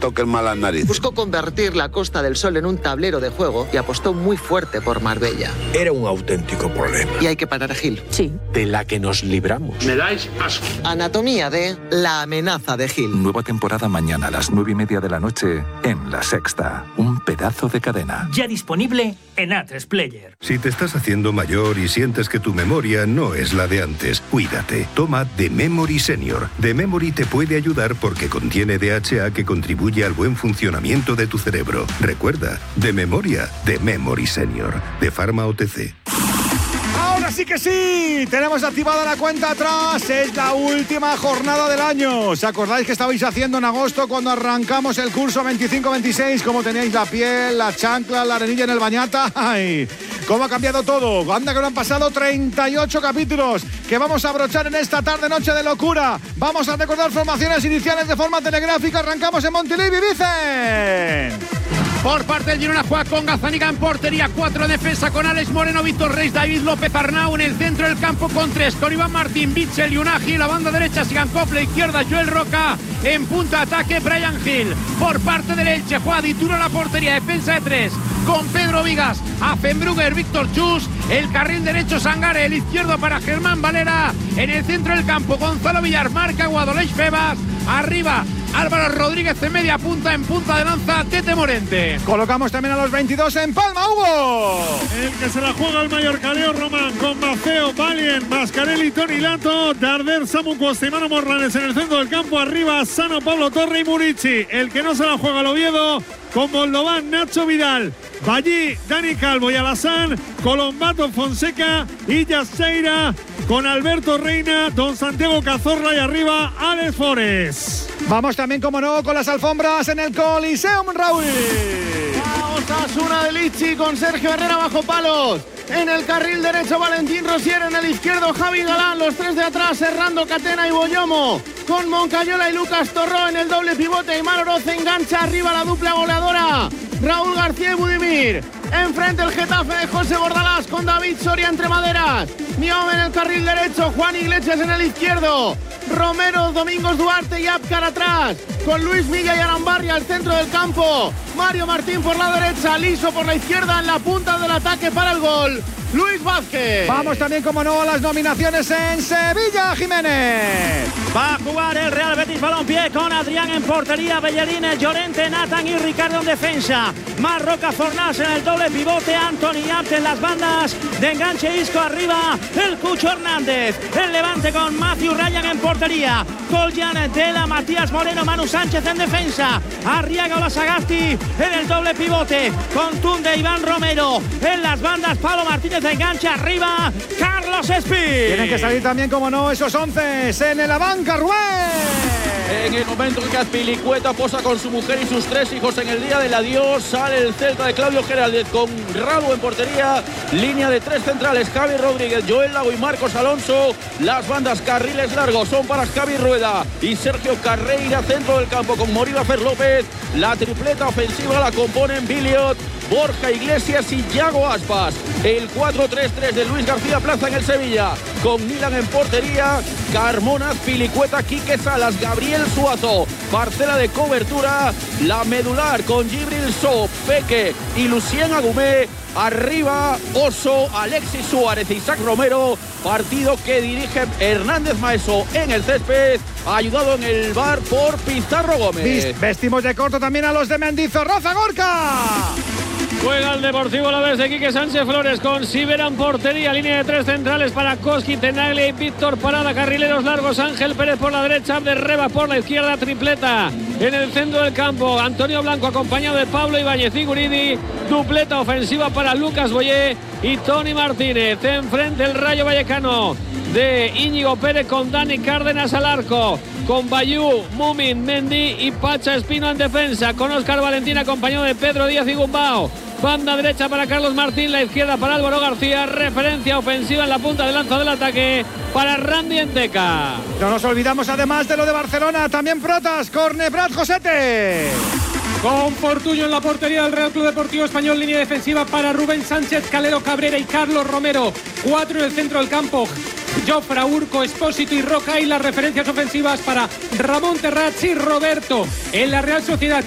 toquen más las narices. Buscó convertir la Costa del Sol en un tablero de juego y apostó muy fuerte por Marbella. Era un auténtico problema. Y hay que parar a Gil. Sí. De la que nos libramos. Me dais asco. Anatomía de La amenaza de Gil. Nueva temporada mañana a las 9:30 de la noche en La Sexta. Un pedazo de cadena. Ya disponible en A3 Player. Si te estás haciendo mayor y sientes que tu memoria no es la de antes, cuídate. Toma The Memory Senior. The Memory te puede ayudar porque contiene DHA que contribuye al buen funcionamiento de tu cerebro. Recuerda, de memoria, The Memory Senior. De Pharma OTC. Ahora sí que sí, tenemos activada la cuenta atrás, es la última jornada del año. ¿Os acordáis que estabais haciendo en agosto cuando arrancamos el curso 25-26? ¿Cómo teníais la piel, la chancla, la arenilla en el bañata? ¡Ay! ¿Cómo ha cambiado todo? Anda que no han pasado 38 capítulos que vamos a abrochar en esta tarde-noche de locura. Vamos a recordar formaciones iniciales de forma telegráfica. Arrancamos en Montilivi, Vicen. Por parte del Girona juega con Gazzaniga en portería, 4 en defensa con Alex Moreno, Víctor Reis, David López Arnau en el centro del campo con 3, con Iván Martín, Bitzel y Unagi, la banda derecha Sigankov, la izquierda Joel Roca, en punta de ataque Brian Hill. Por parte del Elche juega Dituro en la portería, defensa de 3, con Pedro Vigas, Affenbrugger, Víctor Chus, el carril derecho Sangare, el izquierdo para Germán Valera, en el centro del campo Gonzalo Villar, marca Guadaleix Febas, arriba Álvaro Rodríguez en media punta, en punta de lanza Tete Morente. Colocamos también a los 22 en Palma, Hugo. El que se la juega el Mallorca, Leo Román, con Maceo, Valien, Mascarelli, Toni Lato, Darder, Samu Costa y Manu Morlanes en el centro del campo, arriba Sano, Pablo Torre y Murici. El que no se la juega el Oviedo, con Moldován, Nacho Vidal, Ballí, Dani Calvo y Alassane, Colombato, Fonseca y Yaseira, con Alberto Reina, Don Santiago Cazorla y arriba Alex Forés. Vamos también, como no, con las alfombras en el Coliseum, Raúl. Osasuna de Lichi con Sergio Herrera bajo palos. En el carril derecho Valentín Rosier, en el izquierdo Javi Galán, los 3 de atrás Serrando, Catena y Boyomo, con Moncayola y Lucas Torró en el doble pivote. Aimar Oroz engancha arriba la dupla goleadora, Raúl García y Budimir. Enfrente el Getafe de José Bordalás con David Soria entre maderas. Niome en el carril derecho, Juan Iglesias en el izquierdo, Romero, Domingos Duarte y Apcar atrás, con Luis Milla y Arambarria al centro del campo. Mario Martín por la derecha, Liso por la izquierda, en la punta del ataque para el gol Luis Vázquez. Vamos también, como no, a las nominaciones en Sevilla, Jiménez. Va a jugar el Real Betis Balompié con Adrián en portería, Bellerín, Llorente, Nathan y Ricardo en defensa. Marroca Fornás en el doble pivote, Anthony Abt en las bandas, de enganche Isco arriba, el Cucho Hernández. El Levante con Matthew Ryan en portería, Koljan, Dela, Matías Moreno, Manu Sánchez en defensa, Arriaga o Sagasti en el doble pivote, con Tunde, Iván Romero en las bandas, Pablo Martínez de enganche arriba, Carlos Espí. Tienen que salir también, como no, esos 11 en la banca, Rubén. En el momento en que Azpilicueta posa con su mujer y sus 3 hijos en el día del adiós, sale el Celta de Claudio Geraldez con Rabu en portería, línea de 3 centrales, Javi Rodríguez, Joel Lago y Marcos Alonso. Las bandas carriles largos son para Javi Rueda y Sergio Carreira, centro del campo con Moriba Fer López. La tripleta ofensiva la componen Biliot, Borja Iglesias y Yago Aspas. El 4-3-3 de Luis García Plaza en el Sevilla, con Milan en portería, Carmona, Azpilicueta, Quique Salas, Gabriel Suazo. Parcela de cobertura, la medular con Gibril So, Peque y Lucien Agumé. Arriba Oso, Alexis Suárez y Isaac Romero. Partido que dirige Hernández Maeso en el césped, ayudado en el bar por Pizarro Gómez. Vestimos de corto también a los de Mendizorroza, Gorka. Juega el Deportivo Alavés de Quique Sánchez Flores con Sivera en portería, línea de 3 centrales para Koski, Tenaglia y Víctor Parada, carrileros largos, Ángel Pérez por la derecha, Abder Reba por la izquierda, tripleta en el centro del campo, Antonio Blanco acompañado de Pablo Ibáñez y Guridi, dupleta ofensiva para Lucas Boyé y Tony Martínez. Enfrente el Rayo Vallecano de Íñigo Pérez con Dani Cárdenas al arco, con Bayú, Mumin, Mendy y Pacha Espino en defensa, con Óscar Valentín acompañado de Pedro Díaz y Gumbao. Banda derecha para Carlos Martín, la izquierda para Álvaro García, referencia ofensiva en la punta de lanza del ataque para Randy Enteca. No nos olvidamos además de lo de Barcelona, también protas, Cornebrat Josete. Con Fortuño en la portería del Real Club Deportivo Español, línea defensiva para Rubén Sánchez, Calero Cabrera y Carlos Romero. 4 en el centro del campo, Jofra, Urco, Espósito y Roca, y las referencias ofensivas para Ramón Terrats y Roberto. En la Real Sociedad,